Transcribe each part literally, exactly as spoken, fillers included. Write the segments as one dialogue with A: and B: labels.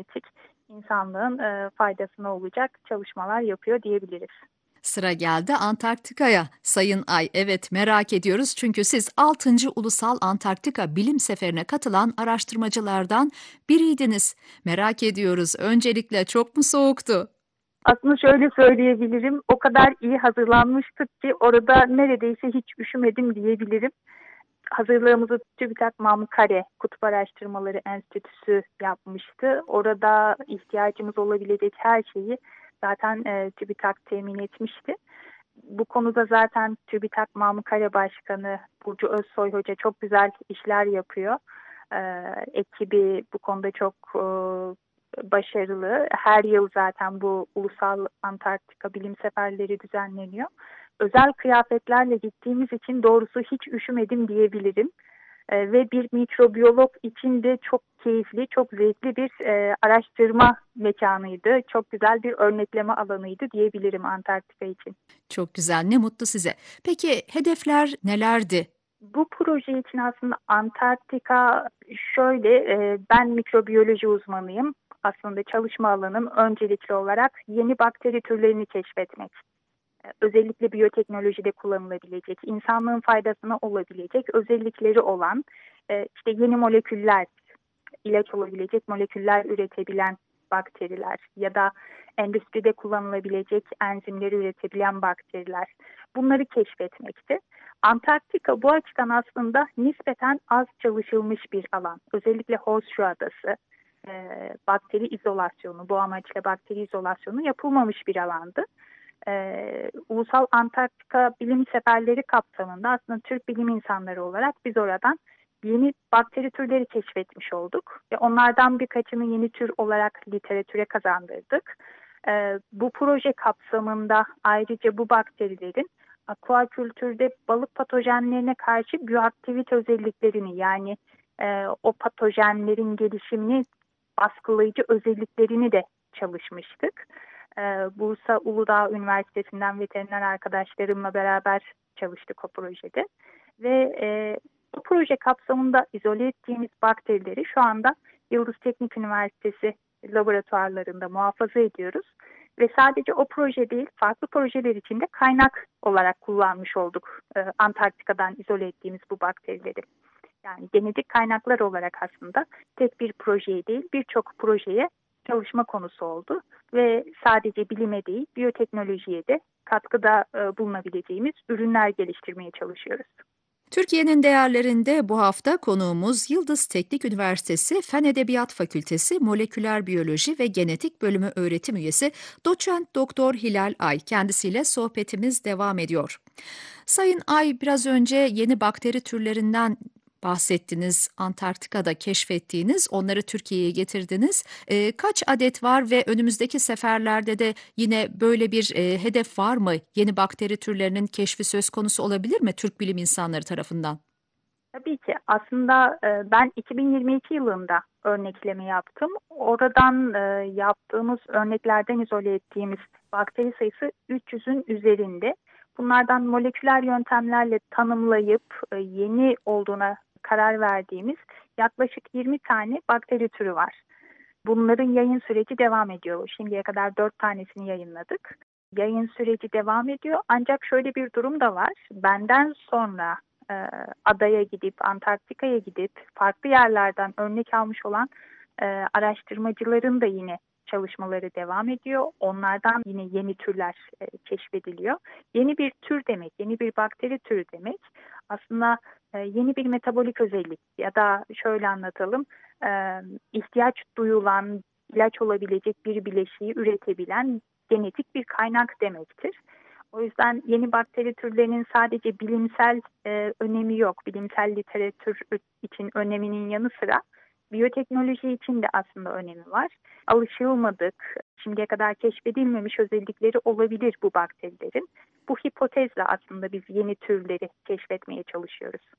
A: genetik insanlığın e, faydasına olacak çalışmalar yapıyor diyebiliriz.
B: Sıra geldi Antarktika'ya. Sayın Ay, evet merak ediyoruz çünkü siz altıncı Ulusal Antarktika Bilim Seferi'ne katılan araştırmacılardan biriydiniz. Merak ediyoruz. Öncelikle çok mu soğuktu?
A: Aslında şöyle söyleyebilirim, o kadar iyi hazırlanmıştık ki orada neredeyse hiç üşümedim diyebilirim. Hazırlığımızı TÜBİTAK Mamkare Kutup Araştırmaları Enstitüsü yapmıştı. Orada ihtiyacımız olabilecek her şeyi zaten e, TÜBİTAK temin etmişti. Bu konuda zaten TÜBİTAK Mamkare Başkanı Burcu Özsoy Hoca çok güzel işler yapıyor. E, ekibi bu konuda çok e, başarılı. Her yıl zaten bu Ulusal Antarktika Bilim Seferleri düzenleniyor. Özel kıyafetlerle gittiğimiz için doğrusu hiç üşümedim diyebilirim. E, ve bir mikrobiyolog için de çok keyifli, çok zevkli bir e, araştırma mekanıydı. Çok güzel bir örnekleme alanıydı diyebilirim Antarktika için.
B: Çok güzel, ne mutlu size. Peki hedefler nelerdi?
A: Bu proje için aslında Antarktika şöyle, e, ben mikrobiyoloji uzmanıyım. Aslında çalışma alanım öncelikli olarak yeni bakteri türlerini keşfetmek. Özellikle biyoteknolojide kullanılabilecek, insanlığın faydasına olabilecek özellikleri olan e, işte yeni moleküller, ilaç olabilecek moleküller üretebilen bakteriler ya da endüstride kullanılabilecek enzimleri üretebilen bakteriler. Bunları keşfetmekti. Antarktika bu açıdan aslında nispeten az çalışılmış bir alan. Özellikle Horseshoe Adası, e, bakteri izolasyonu, bu amaçla bakteri izolasyonu yapılmamış bir alandı. Ee, Ulusal Antarktika Bilim Seferleri kapsamında aslında Türk bilim insanları olarak biz oradan yeni bakteri türleri keşfetmiş olduk ve onlardan birkaçını yeni tür olarak literatüre kazandırdık. Ee, bu proje kapsamında ayrıca bu bakterilerin akvakultürde balık patojenlerine karşı biyoaktivite özelliklerini, yani e, o patojenlerin gelişimini baskılayıcı özelliklerini de çalışmıştık. Ee, Bursa Uludağ Üniversitesi'nden veteriner arkadaşlarımla beraber çalıştık o projede. Ve e, bu proje kapsamında izole ettiğimiz bakterileri şu anda Yıldız Teknik Üniversitesi laboratuvarlarında muhafaza ediyoruz. Ve sadece o proje değil, farklı projeler için de kaynak olarak kullanmış olduk e, Antarktika'dan izole ettiğimiz bu bakterileri. Yani genetik kaynaklar olarak aslında tek bir projeye değil, birçok projeye çalışma konusu oldu ve sadece bilime değil, biyoteknolojiye de katkıda e, bulunabileceğimiz ürünler geliştirmeye çalışıyoruz.
B: Türkiye'nin değerlerinde bu hafta konuğumuz Yıldız Teknik Üniversitesi Fen Edebiyat Fakültesi Moleküler Biyoloji ve Genetik Bölümü öğretim üyesi Doçent Doktor Hilal Ay. Kendisiyle sohbetimiz devam ediyor. Sayın Ay, biraz önce yeni bakteri türlerinden bahsettiniz. Antarktika'da keşfettiğiniz, onları Türkiye'ye getirdiniz. E, kaç adet var ve önümüzdeki seferlerde de yine böyle bir e, hedef var mı? Yeni bakteri türlerinin keşfi söz konusu olabilir mi Türk bilim insanları tarafından?
A: Tabii ki aslında e, ben iki bin yirmi iki yılında örnekleme yaptım. Oradan e, yaptığımız örneklerden izole ettiğimiz bakteri sayısı üç yüzün üzerinde. Bunlardan moleküler yöntemlerle tanımlayıp e, yeni olduğuna karar verdiğimiz yaklaşık yirmi tane bakteri türü var. Bunların yayın süreci devam ediyor. Şimdiye kadar dört tanesini yayınladık. Yayın süreci devam ediyor. Ancak şöyle bir durum da var. Benden sonra e, adaya gidip, Antarktika'ya gidip farklı yerlerden örnek almış olan e, araştırmacıların da yine çalışmaları devam ediyor. Onlardan yine yeni türler e, keşfediliyor. Yeni bir tür demek, yeni bir bakteri türü demek. Aslında e, yeni bir metabolik özellik ya da şöyle anlatalım, e, ihtiyaç duyulan ilaç olabilecek bir bileşiği üretebilen genetik bir kaynak demektir. O yüzden yeni bakteri türlerinin sadece bilimsel e, önemi yok. Bilimsel literatür için öneminin yanı sıra biyoteknoloji için de aslında önemi var. Alışılmadık, şimdiye kadar keşfedilmemiş özellikleri olabilir bu bakterilerin. Bu hipotezle aslında biz yeni türleri keşfetmeye çalışıyoruz.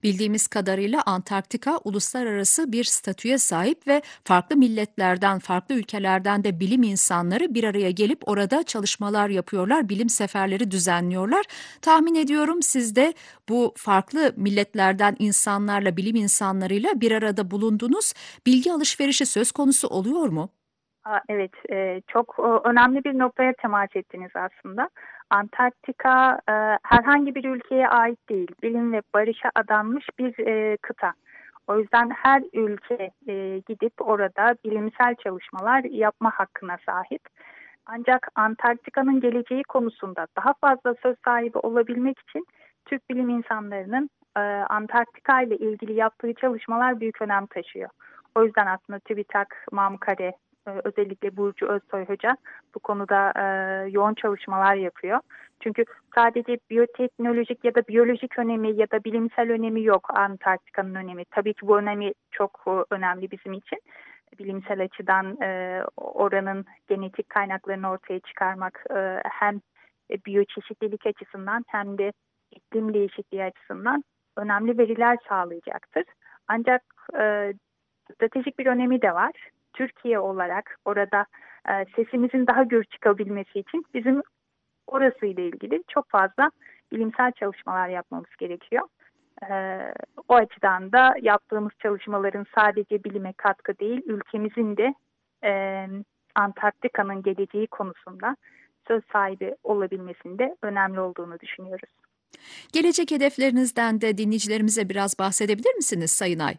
B: Bildiğimiz kadarıyla Antarktika uluslararası bir statüye sahip ve farklı milletlerden, farklı ülkelerden de bilim insanları bir araya gelip orada çalışmalar yapıyorlar, bilim seferleri düzenliyorlar. Tahmin ediyorum siz de bu farklı milletlerden insanlarla, bilim insanlarıyla bir arada bulundunuz. Bilgi alışverişi söz konusu oluyor mu?
A: Aa, evet, e, çok e, önemli bir noktaya temas ettiniz aslında. Antarktika e, herhangi bir ülkeye ait değil, bilim ve barışa adanmış bir e, kıta. O yüzden her ülke e, gidip orada bilimsel çalışmalar yapma hakkına sahip. Ancak Antarktika'nın geleceği konusunda daha fazla söz sahibi olabilmek için Türk bilim insanlarının e, Antarktika ile ilgili yaptığı çalışmalar büyük önem taşıyor. O yüzden aslında TÜBİTAK, MAMKARE, e, özellikle Burcu Özsoy Hoca bu konuda e, yoğun çalışmalar yapıyor. Çünkü sadece biyoteknolojik ya da biyolojik önemi ya da bilimsel önemi yok Antarktika'nın önemi. Tabii ki bu önemi çok e, önemli bizim için. Bilimsel açıdan e, oranın genetik kaynaklarını ortaya çıkarmak e, hem biyoçeşitlilik açısından hem de iklim değişikliği açısından önemli veriler sağlayacaktır. Ancak e, stratejik bir önemi de var. Türkiye olarak orada e, sesimizin daha gür çıkabilmesi için bizim orasıyla ilgili çok fazla bilimsel çalışmalar yapmamız gerekiyor. E, o açıdan da yaptığımız çalışmaların sadece bilime katkı değil, ülkemizin de e, Antarktika'nın geleceği konusunda söz sahibi olabilmesinde önemli olduğunu düşünüyoruz.
B: Gelecek hedeflerinizden de dinleyicilerimize biraz bahsedebilir misiniz Sayın Ay?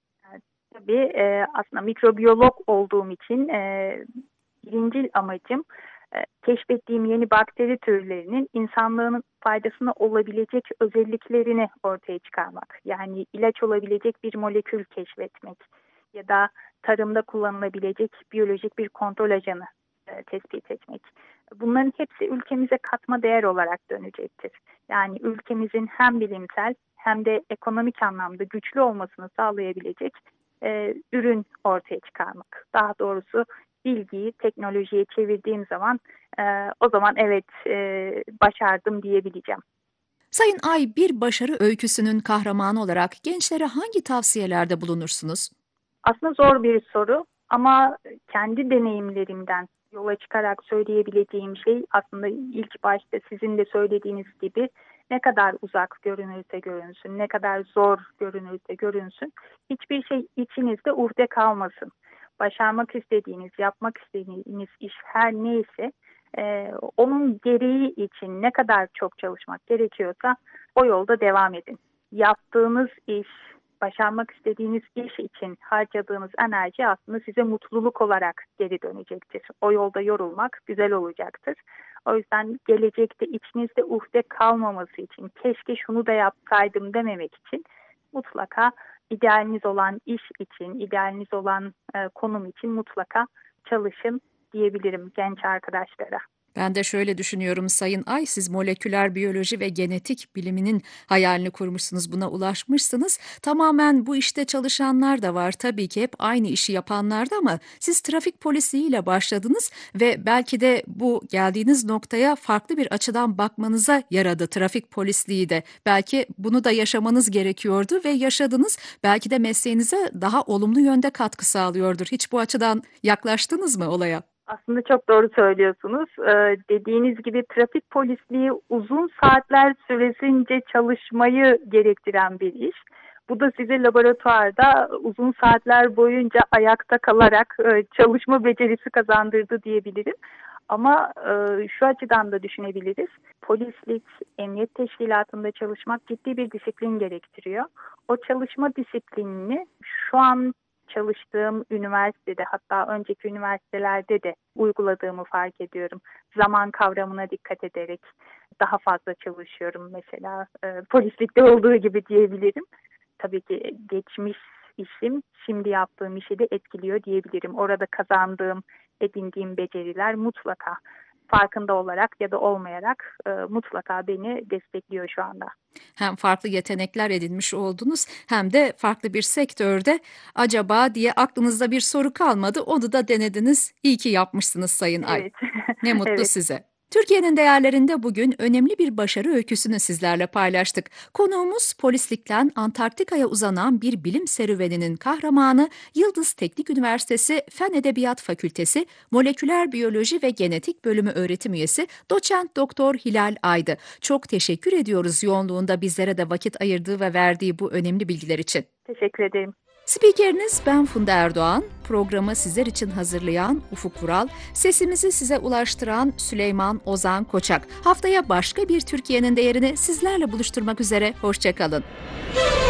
A: Tabii e, aslında mikrobiyolog olduğum için e, birincil amacım e, keşfettiğim yeni bakteri türlerinin insanlığın faydasına olabilecek özelliklerini ortaya çıkarmak. Yani ilaç olabilecek bir molekül keşfetmek ya da tarımda kullanılabilecek biyolojik bir kontrol ajanı e, tespit etmek. Bunların hepsi ülkemize katma değer olarak dönecektir. Yani ülkemizin hem bilimsel hem de ekonomik anlamda güçlü olmasını sağlayabilecek e, ürün ortaya çıkarmak. Daha doğrusu bilgiyi teknolojiye çevirdiğim zaman e, o zaman evet e, başardım diyebileceğim.
B: Sayın Ay, bir başarı öyküsünün kahramanı olarak gençlere hangi tavsiyelerde bulunursunuz?
A: Aslında zor bir soru ama kendi deneyimlerimden yola çıkarak söyleyebileceğim şey aslında ilk başta sizin de söylediğiniz gibi ne kadar uzak görünürse görünsün, ne kadar zor görünürse görünsün, hiçbir şey içinizde uhde kalmasın. Başarmak istediğiniz, yapmak istediğiniz iş her neyse e, onun gereği için ne kadar çok çalışmak gerekiyorsa o yolda devam edin. Yaptığınız iş, başarmak istediğiniz iş için harcadığınız enerji aslında size mutluluk olarak geri dönecektir. O yolda yorulmak güzel olacaktır. O yüzden gelecekte içinizde uhde kalmaması için, keşke şunu da yapsaydım dememek için mutlaka idealiniz olan iş için, idealiniz olan e, konum için mutlaka çalışın diyebilirim genç arkadaşlara.
B: Ben de şöyle düşünüyorum Sayın Ay, siz moleküler biyoloji ve genetik biliminin hayalini kurmuşsunuz, buna ulaşmışsınız. Tamamen bu işte çalışanlar da var tabii ki, hep aynı işi yapanlar da, ama siz trafik polisliğiyle başladınız ve belki de bu geldiğiniz noktaya farklı bir açıdan bakmanıza yaradı trafik polisliği de. Belki bunu da yaşamanız gerekiyordu ve yaşadınız. Belki de mesleğinize daha olumlu yönde katkı sağlıyordur. Hiç bu açıdan yaklaştınız mı olaya?
A: Aslında çok doğru söylüyorsunuz. Ee, dediğiniz gibi trafik polisliği uzun saatler süresince çalışmayı gerektiren bir iş. Bu da size laboratuvarda uzun saatler boyunca ayakta kalarak e, çalışma becerisi kazandırdı diyebilirim. Ama e, şu açıdan da düşünebiliriz. Polislik, emniyet teşkilatında çalışmak ciddi bir disiplin gerektiriyor. O çalışma disiplinini şu an çalıştığım üniversitede, hatta önceki üniversitelerde de uyguladığımı fark ediyorum. Zaman kavramına dikkat ederek daha fazla çalışıyorum mesela. E, polislikte olduğu gibi diyebilirim. Tabii ki geçmiş işim şimdi yaptığım işi de etkiliyor diyebilirim. Orada kazandığım, edindiğim beceriler mutlaka farkında olarak ya da olmayarak e, mutlaka beni destekliyor şu anda.
B: Hem farklı yetenekler edinmiş oldunuz hem de farklı bir sektörde acaba diye aklınızda bir soru kalmadı. Onu da denediniz. İyi ki yapmışsınız Sayın Ay.
A: Evet,
B: Ne mutlu
A: evet.
B: size. Türkiye'nin değerlerinde bugün önemli bir başarı öyküsünü sizlerle paylaştık. Konuğumuz polislikten Antarktika'ya uzanan bir bilim serüveninin kahramanı Yıldız Teknik Üniversitesi Fen Edebiyat Fakültesi Moleküler Biyoloji ve Genetik Bölümü öğretim üyesi Doçent Doktor Hilal Ay'dı. Çok teşekkür ediyoruz yoğunluğunda bizlere de vakit ayırdığı ve verdiği bu önemli bilgiler için.
A: Teşekkür ederim.
B: Spikeriniz ben Funda Erdoğan, programı sizler için hazırlayan Ufuk Vural, sesimizi size ulaştıran Süleyman Ozan Koçak. Haftaya başka bir Türkiye'nin değerini sizlerle buluşturmak üzere, hoşça kalın.